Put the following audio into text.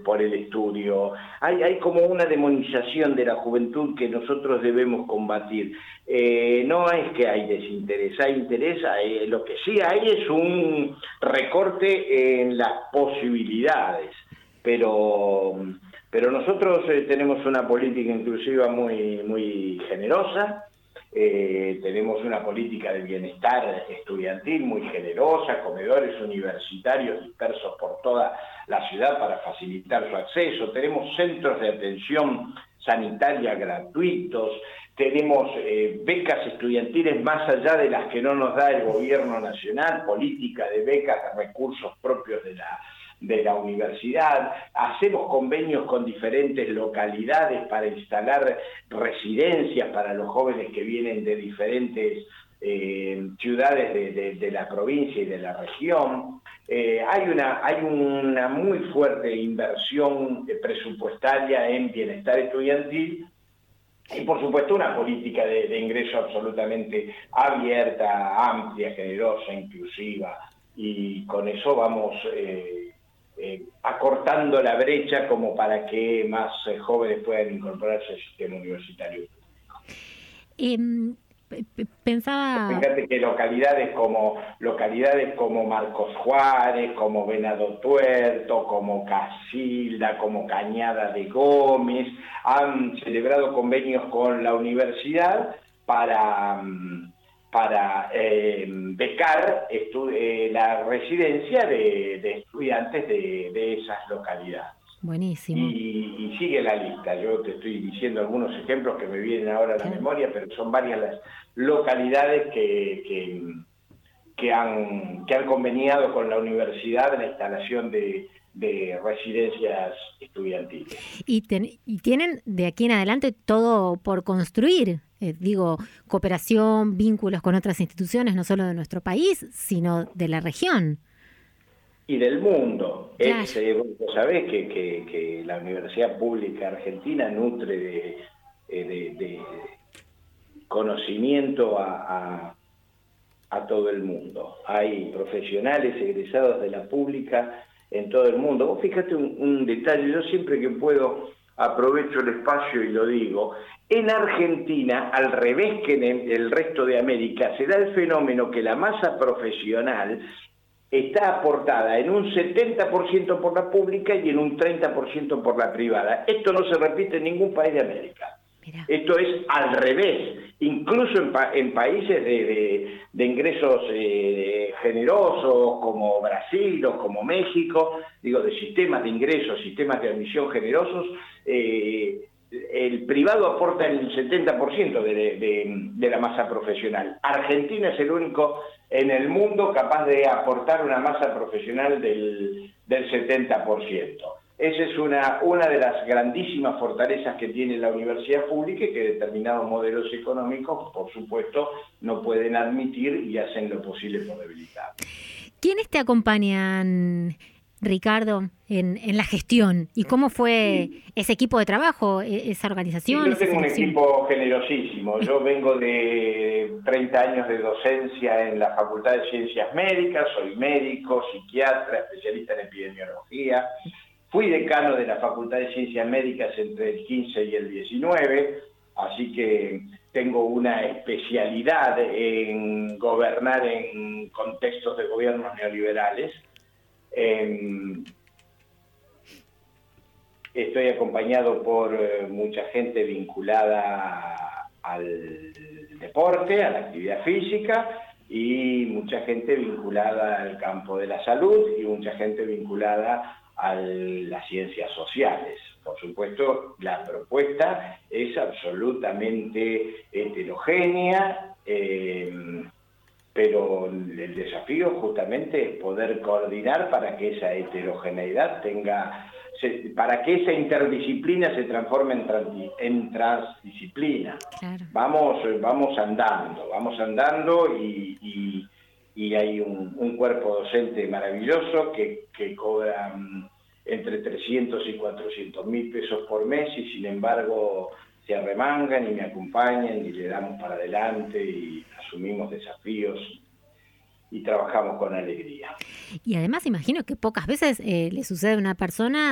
por el estudio. Hay como una demonización de la juventud que nosotros debemos combatir. No es que hay desinterés, hay interés, lo que sí hay es un recorte en las posibilidades, pero nosotros tenemos una política inclusiva muy generosa. Tenemos una política de bienestar estudiantil muy generosa, comedores universitarios dispersos por toda la ciudad para facilitar su acceso, tenemos centros de atención sanitaria gratuitos, tenemos becas estudiantiles más allá de las que no nos da el gobierno nacional, política de becas, de recursos propios de la universidad, hacemos convenios con diferentes localidades para instalar residencias para los jóvenes que vienen de diferentes ciudades de la provincia y de la región. Hay una muy fuerte inversión presupuestaria en bienestar estudiantil y por supuesto una política de ingreso absolutamente abierta, amplia, generosa, inclusiva, y con eso vamos acortando la brecha como para que más jóvenes puedan incorporarse al sistema universitario. Pensaba... Fíjate que localidades como Marcos Juárez, como Venado Tuerto, como Casilda, como Cañada de Gómez, han celebrado convenios con la universidad para becar la residencia de estudiantes de esas localidades. Buenísimo. Y sigue la lista. Yo te estoy diciendo algunos ejemplos que me vienen ahora a la memoria, pero son varias las localidades que han conveniado con la universidad la instalación de residencias estudiantiles. Y tienen de aquí en adelante todo por construir, cooperación, vínculos con otras instituciones, no solo de nuestro país, sino de la región. Y del mundo. Claro. Vos sabés que la Universidad Pública Argentina nutre de conocimiento a todo el mundo. Hay profesionales egresados de la pública en todo el mundo. Vos fíjate un detalle, yo siempre que puedo aprovecho el espacio y lo digo. En Argentina, al revés que en el resto de América, se da el fenómeno que la masa profesional está aportada en un 70% por la pública y en un 30% por la privada. Esto no se repite en ningún país de América. Mirá. Esto es al revés. Incluso en países de ingresos generosos como Brasil o como México, de sistemas de ingresos, sistemas de admisión generosos, el privado aporta el 70% de la masa profesional. Argentina es el único en el mundo capaz de aportar una masa profesional del 70%. Esa es una de las grandísimas fortalezas que tiene la universidad pública y que determinados modelos económicos, por supuesto, no pueden admitir y hacen lo posible por debilitar. ¿Quiénes te acompañan, Ricardo, en la gestión? ¿Y cómo fue ese equipo de trabajo, esa organización? Yo tengo un equipo generosísimo. Yo vengo de 30 años de docencia en la Facultad de Ciencias Médicas, soy médico, psiquiatra, especialista en epidemiología. Fui decano de la Facultad de Ciencias Médicas entre el 15 y el 19, así que tengo una especialidad en gobernar en contextos de gobiernos neoliberales. Estoy acompañado por mucha gente vinculada al deporte, a la actividad física, y mucha gente vinculada al campo de la salud y mucha gente vinculada a las ciencias sociales. Por supuesto, la propuesta es absolutamente heterogénea, pero el desafío justamente es poder coordinar para que esa heterogeneidad para que esa interdisciplina se transforme en transdisciplina. Claro. Vamos andando y hay un cuerpo docente maravilloso que cobra entre 300 y 400 mil pesos por mes y sin embargo se arremangan y me acompañan y le damos para adelante y asumimos desafíos y trabajamos con alegría. Y además imagino que pocas veces le sucede a una persona